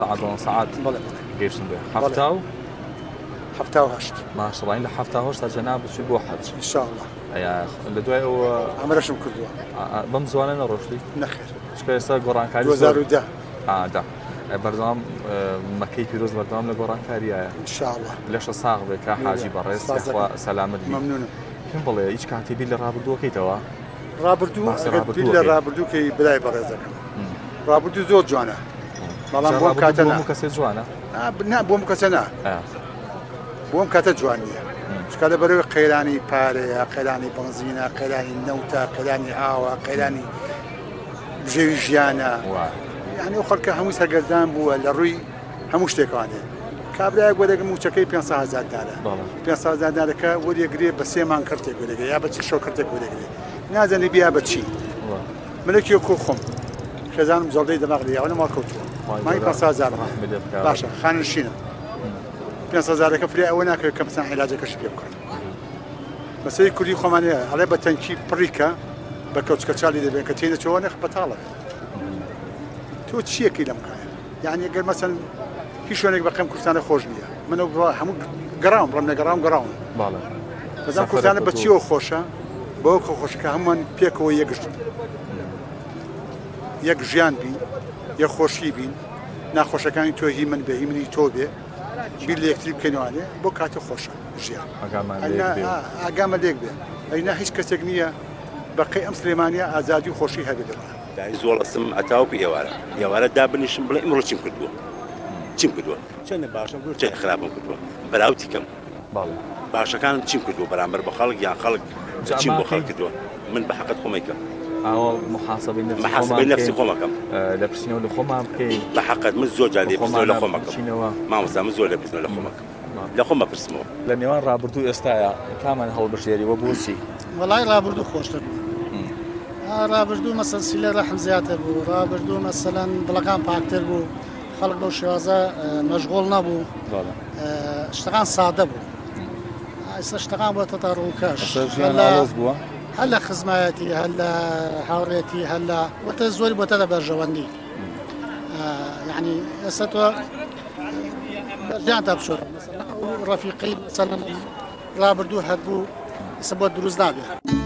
ساعات گەیشتن بێ هەفتا و هەفتا و هەشت ماشەڵڵاین لە هەفتا هەشتا جەناب بچی بۆ حەج ئینشاءڵڵا لە دوای ئەوە ئەمەشم کردووە بەم زوانە نەڕۆشتی نەخێر چکە ئێستا گۆڕانکاری 2010 بەردەوام مەکەی پیرۆز بەردەوام لە گۆڕانکاریایە ئینشاءڵڵا لەشە ساغ بێ کا حاجی بەڕێز سەلامت بی مەمنونم پێم بڵێ هیچ کاتێبی لە ڕابردووەکەیتەوە ڕابردوو لە ڕابردووکەی بلای بەڕێزەکەم ڕابردوو زۆر جوانە بەڵام بۆم کاتە کەسێ جوانە بۆم کەسە نا بۆم کاتە جوان نییە چکە لە بەرەوەی قەیرانی پارەیە قەیرانی بنزینە قەیرانی نەوتە قەیرانی ئاوە قەیرانی بژێوی ژیانە یعنی ئەو خەڵکە هەمووی سەرگەردان بووە لە ڕووی هەموو شتێکوانێ کابرایەک وەرەگە موچەکەی 500,000 دارە 500,000 دارەکە وەرەگرێ بە 3 مان کڕتێک وەرەگرێ یا بە چ شەو کڕتێک وەرەگرێ نازانێ بیا بەچی منێکی کۆ خۆم خێزانم زۆڵدەی دەماغ لە یاوە کەوتووە مای 500,000 باشە خانشینە 500,000ەکە فرێ ئەوە ناکرێت کە مەسەڵەن عیلاجەکەش پێ بکەن مەسەلەی کوردی خۆمانەیە ئەڵێ بە تەنکی پڕیکە بە کەوچکەچالی دەبێت کە تێنەچەوە نەخ بەتاڵە تۆ چیەکەی لەم کایە یعنی گەر مەسەڵەن هیچ شوێنێک بەقەم کوردستانە خۆش نییە منە هەموو گەڕام ڕەم لە گەڕام بەزان کوردستانە بە چیەوە خۆشە بەوە کە خۆشەکە هەمووان پێکەوە یەک ژیان بین یەک خۆشی بین ناخۆشەکانی تۆ هی من بێ هی منی تۆ بێ بیر لە یەکتری بکەینوانێ بۆ کاتە خۆشە ژیان ئاگامە لێک بێ ئەینا هیچ کەسێک نییە بەقەی ئەم سلێمانیە ئازادی و خۆشی هەبێت دای زۆر ئەسم ئەتاوپی ئێوارە دابنیشم بڵێ ئمڕۆ چیم کردووە چیم کردووە چەندە باشم چەند خراپم کردووە بەراوتی کەم باشەکانم چیم کردووە بەرامبەر بە خەڵک یان خەڵک چیم بۆ خەڵک کردووە من بە حەقت خۆمەکەم محاسبەی نفسی خۆمەکەم لە پرسیینەوە لە خۆمان بکەین بە حەقت من زۆر جار لێپرسنەوە لە خۆمەکەم مامۆستا من زۆر لێپرسنەوە لە خۆمەکەم لە خۆمە پرسمەوە لە نێوان ڕابردوو ئێستاە کامان هەڵبژێریەوە بۆچی وەڵای ڕابردوو خۆشتر ڕابردوو مەسەن سیلە ڕەحم زیاتر بوو ڕابردوو مەسەلەن دڵەکان پاکتر بوو خەڵک بەو شێوازە مەشغوڵ نەبوو شتەکان سادە بوو ئێستا شتەکان بۆتە تا ڕووکەش بووە هەل لە خزمایەتی هەل لە هاوڕێتی هەل لە وەتە زۆری بۆتە لە بەرژەوەندی یعنی ئێستا تۆ بەرجیان تا بشۆرە ڕەفیقی مەسەلەن ڕابردوو هەبوو ئێستا بۆ دروست نابێت